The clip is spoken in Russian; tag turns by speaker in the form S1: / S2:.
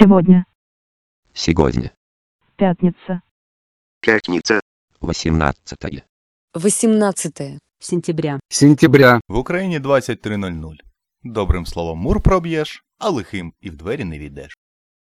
S1: Сегодня.
S2: Сегодня.
S1: Пятница.
S3: Пятница.
S2: 18
S4: 18
S5: сентября.
S6: В Україні 23:00. Добрим словом мур проб'єш, а лихим і в двері не війдеш.